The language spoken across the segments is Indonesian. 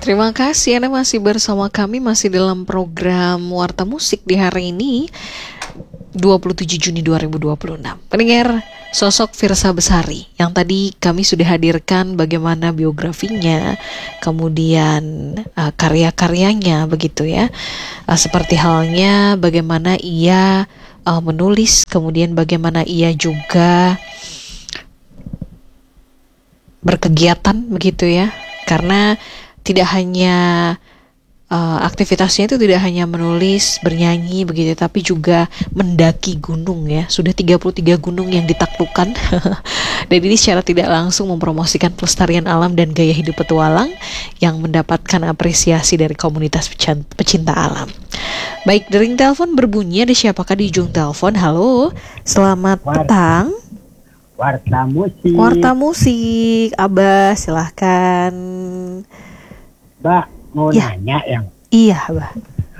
Terima kasih Anda masih bersama kami, masih dalam program Warta Musik di hari ini 27 Juni 2026. Pendengar, sosok Firsa Besari yang tadi kami sudah hadirkan bagaimana biografinya, kemudian karya-karyanya begitu ya. Seperti halnya bagaimana ia menulis, kemudian bagaimana ia juga berkegiatan begitu ya. Karena tidak hanya aktivitasnya itu tidak hanya menulis, bernyanyi begitu, tapi juga mendaki gunung ya. Sudah 33 gunung yang ditaklukkan. Dan ini secara tidak langsung mempromosikan pelestarian alam dan gaya hidup petualang yang mendapatkan apresiasi dari komunitas pecinta alam. Baik, dering telepon berbunyi, ada siapakah di ujung telepon? Halo, selamat petang. Warta Musik. Warta Musik, Abah silahkan. Mbak, mau nanya yang Iya, Abah.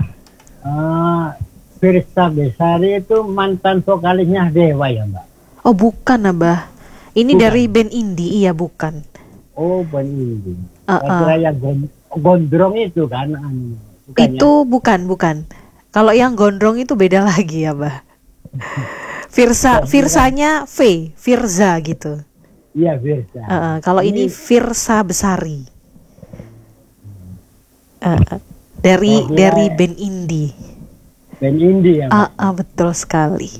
Firsa Besari itu mantan vokalisnya Dewa ya, Mbak? Oh, bukan, Abah. Ini Bukan. dari band indie, iya bukan. Oh, band indie. Kira yang gondrong itu kan? Bukan Itu bukan. Kalau yang gondrong itu beda lagi, Abah. Firsanya Firza gitu. Iya, Firsa. Kalau ini Firsa Besari. Dari band indie. Band indie ya, Mbak? Betul sekali.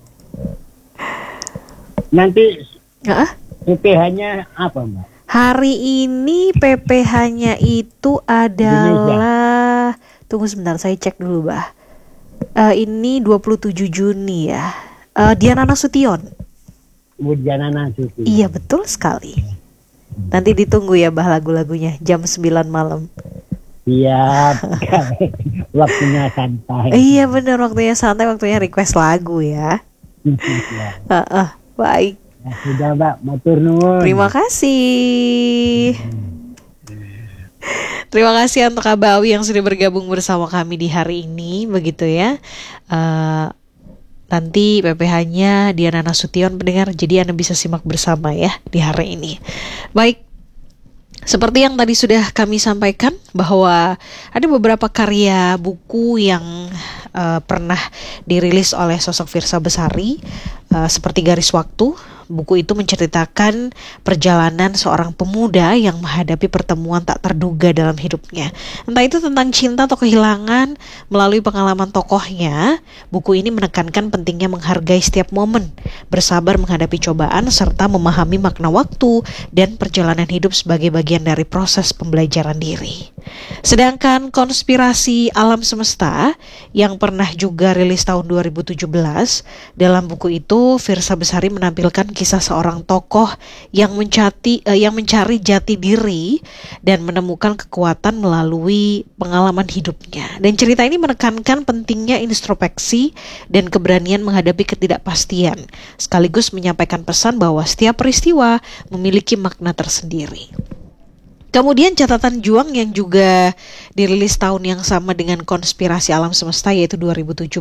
Nanti Uh-uh. PPH-nya apa, Mbak? Hari ini PPH-nya itu adalah tunggu sebentar, saya cek dulu, Bah. Ini 27 Juni ya. Diana Nasution. Diana Nasution. Iya, betul sekali. Nanti ditunggu ya, Bah, lagu-lagunya jam 9 malam. Siap. Waktunya santai. Iya benar, waktunya santai, waktunya request lagu ya. Baik. Ya, sudah, Mbak, matur nuwun. Terima kasih. Terima kasih untuk Abawi yang sudah bergabung bersama kami di hari ini, begitu ya. Nanti PPH-nya Diana Nasution, pendengar, jadi Anda bisa simak bersama ya di hari ini. Baik. Seperti yang tadi sudah kami sampaikan bahwa ada beberapa karya buku yang pernah dirilis oleh sosok Firsa Besari, seperti Garis Waktu. Buku itu menceritakan perjalanan seorang pemuda yang menghadapi pertemuan tak terduga dalam hidupnya. Entah itu tentang cinta atau kehilangan, melalui pengalaman tokohnya, buku ini menekankan pentingnya menghargai setiap momen, bersabar menghadapi cobaan, serta memahami makna waktu dan perjalanan hidup sebagai bagian dari proses pembelajaran diri. Sedangkan Konspirasi Alam Semesta yang pernah juga rilis tahun 2017, dalam buku itu Firsa Besari menampilkan kisah seorang tokoh yang mencari jati diri dan menemukan kekuatan melalui pengalaman hidupnya. Dan cerita ini menekankan pentingnya introspeksi dan keberanian menghadapi ketidakpastian, sekaligus menyampaikan pesan bahwa setiap peristiwa memiliki makna tersendiri. Kemudian catatan juang yang juga dirilis tahun yang sama dengan Konspirasi Alam Semesta, yaitu 2017.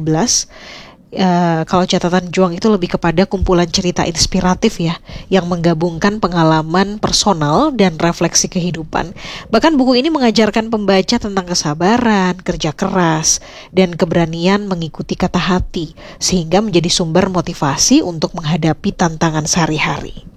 Kalau catatan juang itu lebih kepada kumpulan cerita inspiratif ya, yang menggabungkan pengalaman personal dan refleksi kehidupan. Bahkan buku ini mengajarkan pembaca tentang kesabaran, kerja keras, dan keberanian mengikuti kata hati, sehingga menjadi sumber motivasi untuk menghadapi tantangan sehari-hari.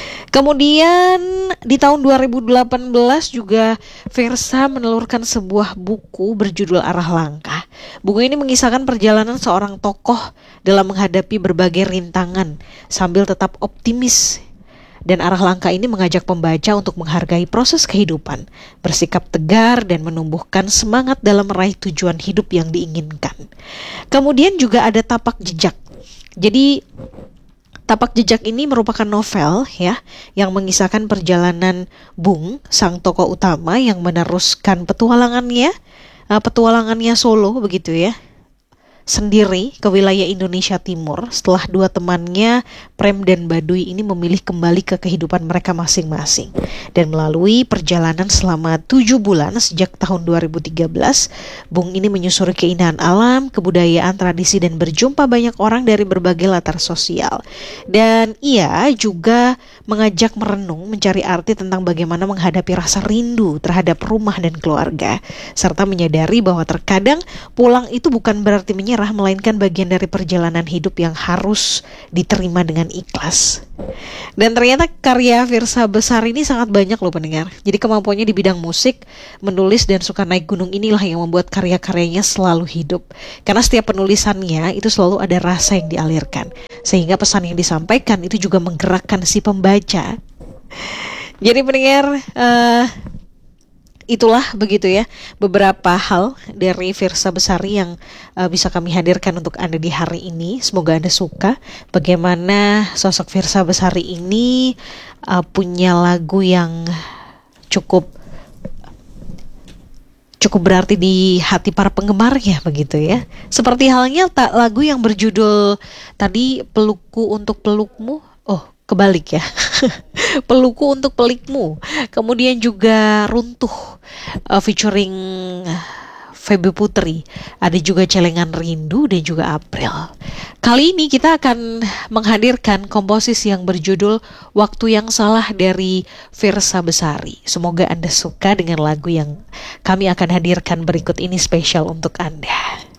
Kemudian di tahun 2018 juga Firsa menelurkan sebuah buku berjudul Arah Langkah. Buku ini mengisahkan perjalanan seorang tokoh dalam menghadapi berbagai rintangan sambil tetap optimis. Dan Arah Langkah ini mengajak pembaca untuk menghargai proses kehidupan, bersikap tegar dan menumbuhkan semangat dalam meraih tujuan hidup yang diinginkan. Kemudian juga ada Tapak Jejak. Jadi Tapak Jejak ini merupakan novel ya, yang mengisahkan perjalanan Bung, sang tokoh utama yang meneruskan petualangannya Solo begitu ya. sendiri ke wilayah Indonesia Timur setelah dua temannya, Prem dan Baduy ini memilih kembali ke kehidupan mereka masing-masing. Dan melalui perjalanan selama 7 bulan sejak tahun 2013, Bung ini menyusuri keindahan alam, kebudayaan, tradisi, dan berjumpa banyak orang dari berbagai latar sosial. Dan ia juga mengajak merenung, mencari arti tentang bagaimana menghadapi rasa rindu terhadap rumah dan keluarga, serta menyadari bahwa terkadang pulang itu bukan berarti menyerah, melainkan bagian dari perjalanan hidup yang harus diterima dengan ikhlas. Dan ternyata karya Firsa Besari ini sangat banyak loh pendengar. Jadi kemampuannya di bidang musik, menulis, dan suka naik gunung inilah yang membuat karya-karyanya selalu hidup. Karena setiap penulisannya itu selalu ada rasa yang dialirkan, sehingga pesan yang disampaikan itu juga menggerakkan si pembaca. Jadi pendengar, itulah begitu ya beberapa hal dari Firsa Besari yang bisa kami hadirkan untuk Anda di hari ini. Semoga Anda suka bagaimana sosok Firsa Besari ini punya lagu yang cukup berarti di hati para penggemarnya begitu ya. Seperti halnya lagu yang berjudul tadi, Pelukku untuk Pelukmu. Oh, kebalik ya. Pelukku untuk Pelikmu. Kemudian juga Runtuh featuring Feby Putri. Ada juga Celengan Rindu dan juga April. Kali ini kita akan menghadirkan komposisi yang berjudul Waktu Yang Salah dari Firsa Besari. Semoga Anda suka dengan lagu yang kami akan hadirkan berikut ini spesial untuk Anda.